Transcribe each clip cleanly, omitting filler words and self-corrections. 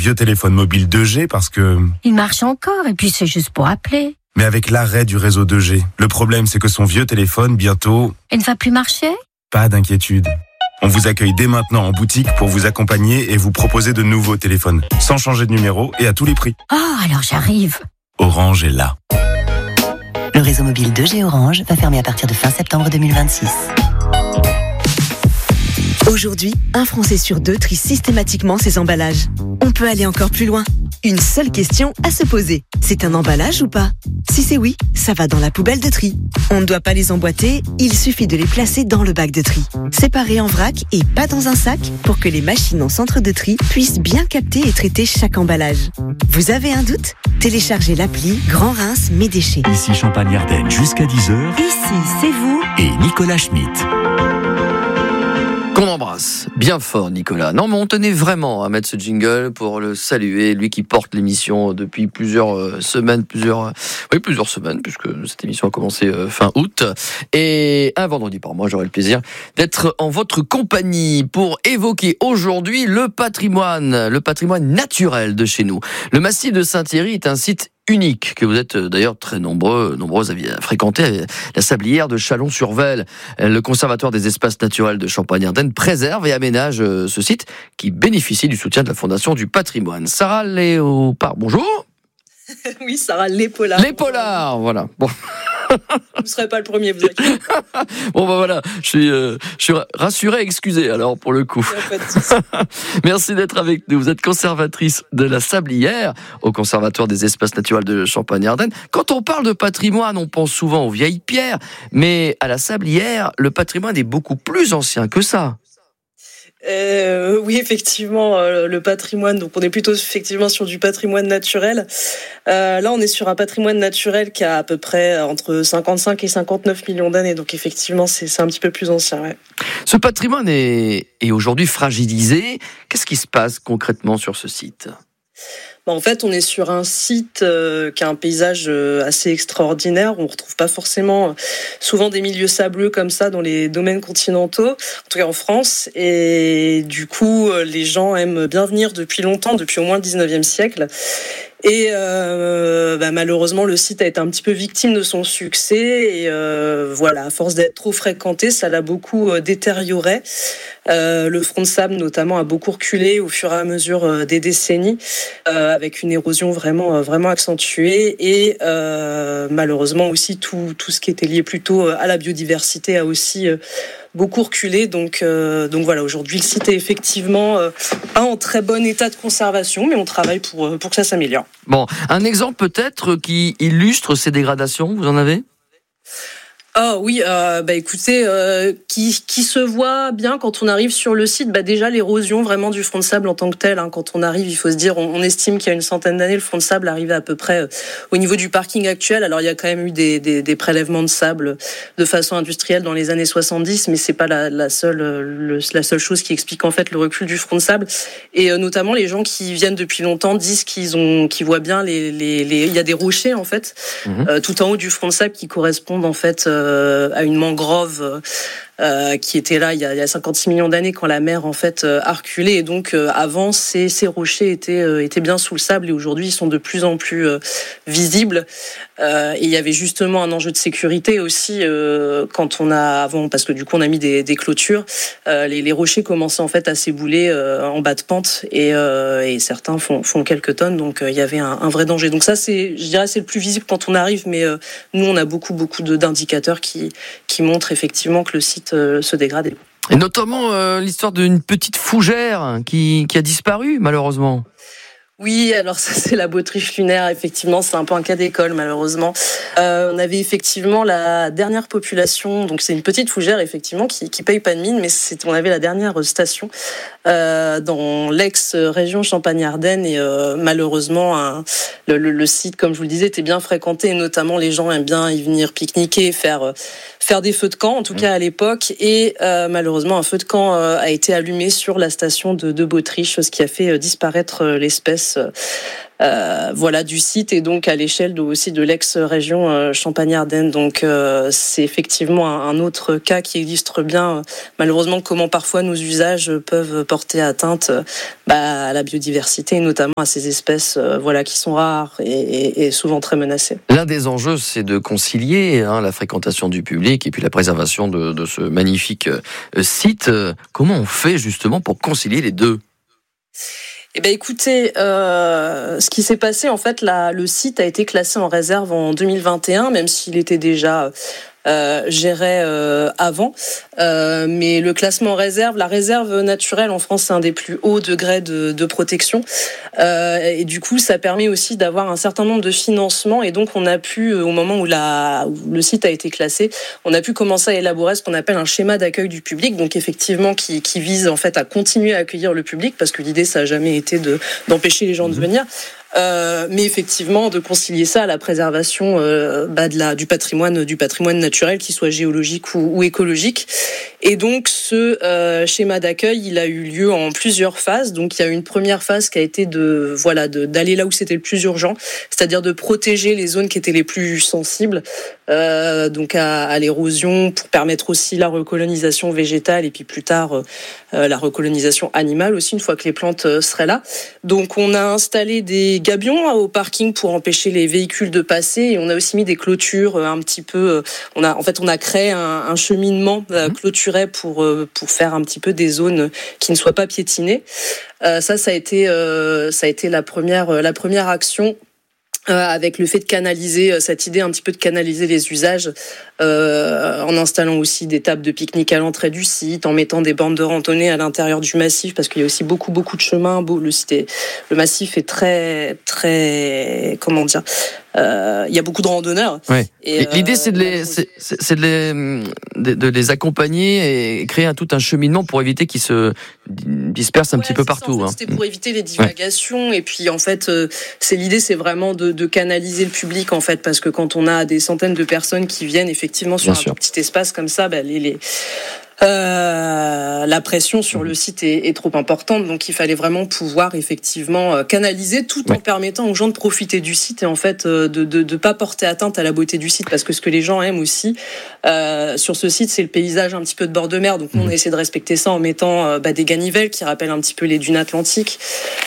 vieux téléphone mobile 2G parce que... Il marche encore et puis c'est juste pour appeler. Mais avec l'arrêt du réseau 2G, le problème c'est que son vieux téléphone, bientôt... Il ne va plus marcher ? Pas d'inquiétude. On vous accueille dès maintenant en boutique pour vous accompagner et vous proposer de nouveaux téléphones, sans changer de numéro et à tous les prix. Oh, alors j'arrive. Orange est là. Le réseau mobile 2G Orange va fermer à partir de fin septembre 2026. Aujourd'hui, un Français sur deux trie systématiquement ses emballages. On peut aller encore plus loin. Une seule question à se poser. C'est un emballage ou pas ? Si c'est oui, ça va dans la poubelle de tri. On ne doit pas les emboîter, il suffit de les placer dans le bac de tri. Séparés en vrac et pas dans un sac pour que les machines en centre de tri puissent bien capter et traiter chaque emballage. Vous avez un doute ? Téléchargez l'appli Grand Reims Mes Déchets. Ici Champagne-Ardenne jusqu'à 10h. Ici, c'est vous. Et Nicolas Schmitt. Qu'on embrasse bien fort Nicolas. Non mais on tenait vraiment à mettre ce jingle pour le saluer, lui qui porte l'émission depuis plusieurs semaines, plusieurs semaines puisque cette émission a commencé fin août. Et un vendredi par mois, j'aurai le plaisir d'être en votre compagnie pour évoquer aujourd'hui le patrimoine naturel de chez nous. Le massif de Saint-Thierry est un site unique, que vous êtes d'ailleurs très nombreuses à fréquenter, la sablière de Chalon-sur-Velle. Le Conservatoire des espaces naturels de Champagne-Ardenne préserve et aménage ce site qui bénéficie du soutien de la Fondation du patrimoine. Sarah Léopard, bonjour. Oui, Sarah Léopard. Léopard, voilà. Bon. Vous ne serez pas le premier, vous inquiétez. Bon ben voilà, je suis rassuré, excusé alors pour le coup. Merci d'être avec nous. Vous êtes conservatrice de la sablière au Conservatoire des espaces naturels de Champagne-Ardenne. Quand on parle de patrimoine, on pense souvent aux vieilles pierres, mais à la sablière, le patrimoine est beaucoup plus ancien que ça. Oui, effectivement, le patrimoine. Donc, on est plutôt effectivement sur du patrimoine naturel. Là, on est sur un patrimoine naturel qui a à peu près entre 55 et 59 millions d'années. Donc, effectivement, c'est un petit peu plus ancien. Ouais. Ce patrimoine est aujourd'hui fragilisé. Qu'est-ce qui se passe concrètement sur ce site ? En fait, on est sur un site qui a un paysage assez extraordinaire. On ne retrouve pas forcément souvent des milieux sableux comme ça dans les domaines continentaux, en tout cas en France. Et du coup, les gens aiment bien venir depuis longtemps, depuis au moins le 19e siècle. Et malheureusement, le site a été un petit peu victime de son succès. Et à force d'être trop fréquenté, ça l'a beaucoup détérioré. Le front de sable, notamment, a beaucoup reculé au fur et à mesure des décennies, avec une érosion vraiment accentuée. Et malheureusement aussi, tout ce qui était lié plutôt à la biodiversité a aussi beaucoup reculé. Donc voilà, aujourd'hui, le site est effectivement pas en très bon état de conservation, mais on travaille pour que ça s'améliore. Bon, un exemple peut-être qui illustre ces dégradations, vous en avez ? Ah oui, écoutez, qui se voit bien quand on arrive sur le site, déjà l'érosion vraiment du front de sable en tant que tel. Quand on arrive, il faut se dire, on estime qu'il y a une centaine d'années, le front de sable arrivait à peu près au niveau du parking actuel. Alors il y a quand même eu des prélèvements de sable de façon industrielle dans les années 70, mais c'est pas la seule chose qui explique en fait le recul du front de sable. Et notamment les gens qui viennent depuis longtemps disent qu'ils voient bien il y a des rochers en fait, tout en haut du front de sable qui correspondent en fait à une mangrove qui était là il y a 56 millions d'années quand la mer en fait a reculé. Et donc avant ces rochers étaient bien sous le sable et aujourd'hui ils sont de plus en plus visibles. Et il y avait justement un enjeu de sécurité aussi parce que du coup on a mis des clôtures. Les rochers commençaient en fait à s'ébouler en bas de pente et certains font quelques tonnes. Donc il y avait un vrai danger. Donc ça c'est le plus visible quand on arrive, mais nous on a beaucoup d'indicateurs qui montrent effectivement que le site se dégrade. Et notamment l'histoire d'une petite fougère qui a disparu malheureusement. Oui, alors ça c'est la botryche lunaire, effectivement, c'est un peu un cas d'école malheureusement. On avait effectivement la dernière population, donc c'est une petite fougère effectivement qui paye pas de mine, mais on avait la dernière station dans l'ex-région Champagne-Ardenne et malheureusement le site, comme je vous le disais, était bien fréquenté et notamment les gens aiment bien y venir pique-niquer, faire des feux de camp, en tout cas à l'époque, et malheureusement un feu de camp a été allumé sur la station de Botryche, ce qui a fait disparaître l'espèce voilà, du site et donc à l'échelle aussi de l'ex-région Champagne-Ardenne. Donc c'est effectivement un autre cas qui illustre bien malheureusement comment parfois nos usages peuvent porter atteinte à la biodiversité, et notamment à ces espèces qui sont rares et souvent très menacées. L'un des enjeux, c'est de concilier la fréquentation du public et puis la préservation de ce magnifique site. Comment on fait justement pour concilier les deux ? Eh ben écoutez, ce qui s'est passé, en fait, le site a été classé en réserve en 2021, même s'il était déjà géré avant. Mais le classement en réserve, la réserve naturelle en France, c'est un des plus hauts degrés de protection. Et du coup, ça permet aussi d'avoir un certain nombre de financements. Et donc, on a pu, au moment où le site a été classé, on a pu commencer à élaborer ce qu'on appelle un schéma d'accueil du public. Donc, effectivement, qui vise en fait à continuer à accueillir le public, parce que l'idée, ça n'a jamais été d'empêcher les gens de venir. Mais effectivement, de concilier ça à la préservation du patrimoine naturel, qu'il soit géologique ou écologique. Et donc, ce schéma d'accueil, il a eu lieu en plusieurs phases. Donc, il y a eu une première phase qui a été d'aller là où c'était le plus urgent, c'est-à-dire de protéger les zones qui étaient les plus sensibles, donc à l'érosion, pour permettre aussi la recolonisation végétale et puis plus tard la recolonisation animale aussi, une fois que les plantes seraient là. Donc, on a installé des gabions au parking pour empêcher les véhicules de passer, et on a aussi mis des clôtures un petit peu. On a créé un cheminement clôturé pour faire un petit peu des zones qui ne soient pas piétinées. Ça a été la première action. Avec le fait de canaliser, cette idée un petit peu de canaliser les usages, en installant aussi des tables de pique-nique à l'entrée du site, en mettant des bandes de randonnée à l'intérieur du massif, parce qu'il y a aussi beaucoup de chemins. Le massif est très, très, comment dire, il y a beaucoup de randonneurs. Ouais. Et l'idée, c'est de les accompagner et créer tout un cheminement pour éviter qu'ils se dispersent un petit peu partout. En fait, c'était pour éviter les divagations. Et puis, en fait, l'idée, c'est vraiment de canaliser le public, en fait, parce que quand on a des centaines de personnes qui viennent effectivement sur tout petit espace comme ça, la pression sur le site est trop importante, donc il fallait vraiment pouvoir effectivement canaliser, tout en permettant aux gens de profiter du site et en fait de pas porter atteinte à la beauté du site, parce que ce que les gens aiment aussi sur ce site, c'est le paysage un petit peu de bord de mer. Donc nous, on a essayé de respecter ça en mettant des ganivelles qui rappellent un petit peu les dunes atlantiques.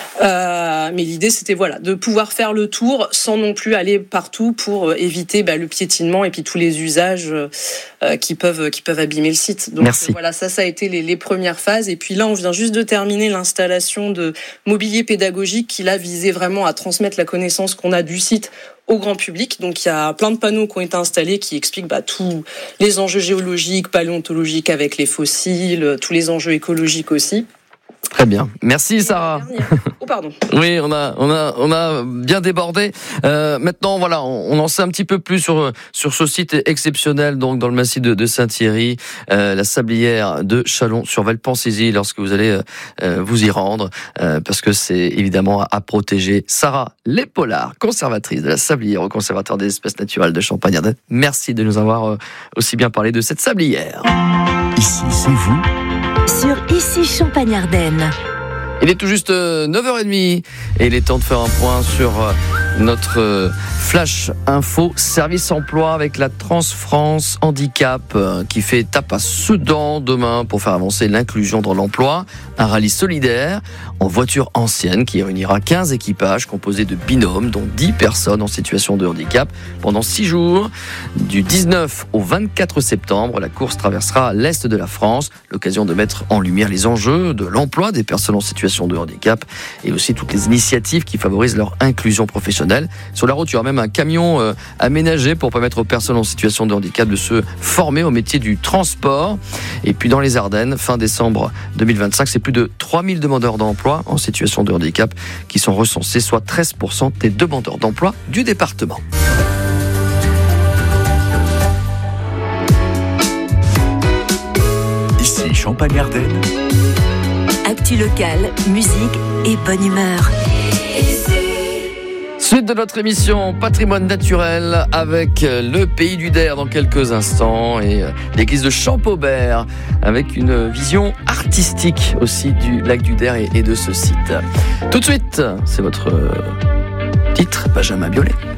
Mais l'idée, c'était de pouvoir faire le tour sans non plus aller partout pour éviter le piétinement et puis tous les usages qui peuvent abîmer le site. Donc ça a été les premières phases. Et puis là, on vient juste de terminer l'installation de mobilier pédagogique qui là visait vraiment à transmettre la connaissance qu'on a du site au grand public. Donc il y a plein de panneaux qui ont été installés qui expliquent tous les enjeux géologiques, paléontologiques avec les fossiles, tous les enjeux écologiques aussi. Très bien. Merci Sarah. Oh pardon. Oui, on a bien débordé. Maintenant, on en sait un petit peu plus sur ce site exceptionnel, donc dans le massif de Saint-Thierry, la sablière de Chalon-sur-Val. Pensez-y lorsque vous allez vous y rendre, parce que c'est évidemment à protéger. Sarah Lépolard, conservatrice de la sablière au Conservatoire des espèces naturelles de Champagne-Ardenne. Merci de nous avoir aussi bien parlé de cette sablière. Ici, c'est vous. Sur Ici Champagne-Ardenne. Il est tout juste 9h30 et il est temps de faire un point sur notre flash info service emploi avec la Transfrance Handicap qui fait étape à Sedan demain pour faire avancer l'inclusion dans l'emploi. Un rallye solidaire en voiture ancienne qui réunira 15 équipages composés de binômes, dont 10 personnes en situation de handicap pendant 6 jours. Du 19 au 24 septembre, la course traversera l'Est de la France, l'occasion de mettre en lumière les enjeux de l'emploi des personnes en situation de handicap et aussi toutes les initiatives qui favorisent leur inclusion professionnelle. Sur la route, il y aura même un camion aménagé pour permettre aux personnes en situation de handicap de se former au métier du transport. Et puis dans les Ardennes, fin décembre 2025, c'est plus de 3000 demandeurs d'emploi en situation de handicap qui sont recensés, soit 13% des demandeurs d'emploi du département. Ici Champagne-Ardenne. Actu locale, musique et bonne humeur. Suite de notre émission Patrimoine naturel avec le Pays du Der dans quelques instants et l'église de Champaubert avec une vision artistique aussi du lac du Der et de ce site. Tout de suite, c'est votre Titre Benjamin Biolay.